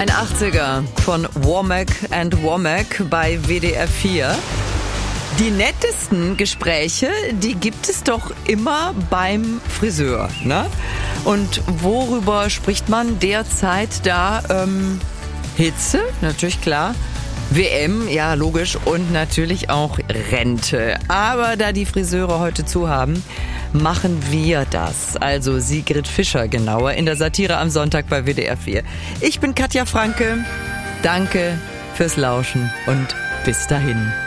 Ein 80er von Womack and Womack bei WDR 4. Die nettesten Gespräche, die gibt es doch immer beim Friseur, ne? Und worüber spricht man derzeit da? Hitze, natürlich klar. WM, ja logisch, und natürlich auch Rente. Aber da die Friseure heute zu haben, machen wir das. Also Sigrid Fischer genauer in der Satire am Sonntag bei WDR 4. Ich bin Katja Franke. Danke fürs Lauschen und bis dahin.